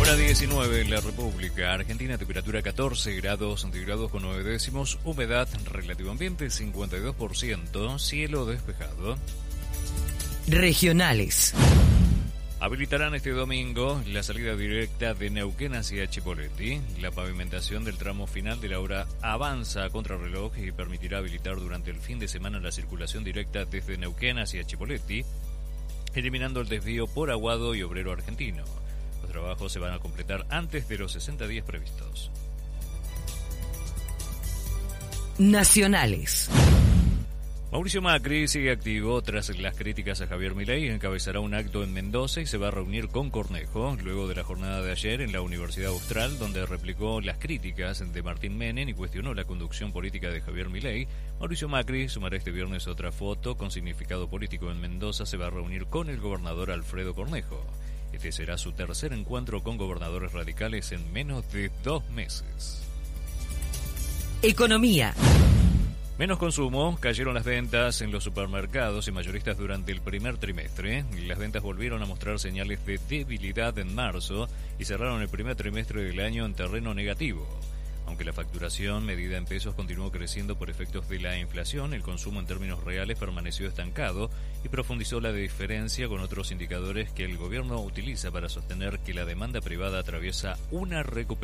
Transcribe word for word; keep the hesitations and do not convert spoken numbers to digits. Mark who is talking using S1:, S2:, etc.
S1: Hora diecinueve en la República Argentina, temperatura catorce grados centígrados con nueve décimos, humedad relativo ambiente cincuenta y dos por ciento, cielo despejado.
S2: Regionales.
S1: Habilitarán este domingo la salida directa de Neuquén hacia Chipoleti. La pavimentación del tramo final de la obra avanza a contrarreloj y permitirá habilitar durante el fin de semana la circulación directa desde Neuquén hacia Chipoleti, eliminando el desvío por Aguado y Obrero Argentino. Los trabajos se van a completar antes de los sesenta días previstos.
S2: Nacionales.
S1: Mauricio Macri sigue activo tras las críticas a Javier Milei. Encabezará un acto en Mendoza y se va a reunir con Cornejo luego de la jornada de ayer en la Universidad Austral, donde replicó las críticas de Martín Menem y cuestionó la conducción política de Javier Milei. Mauricio Macri sumará este viernes otra foto con significado político en Mendoza. Se va a reunir con el gobernador Alfredo Cornejo. Este será su tercer encuentro con gobernadores radicales en menos de dos meses.
S2: Economía.
S1: Menos consumo, cayeron las ventas en los supermercados y mayoristas durante el primer trimestre. Las ventas volvieron a mostrar señales de debilidad en marzo y cerraron el primer trimestre del año en terreno negativo. Aunque la facturación medida en pesos continuó creciendo por efectos de la inflación, el consumo en términos reales permaneció estancado y profundizó la diferencia con otros indicadores que el gobierno utiliza para sostener que la demanda privada atraviesa una recuperación.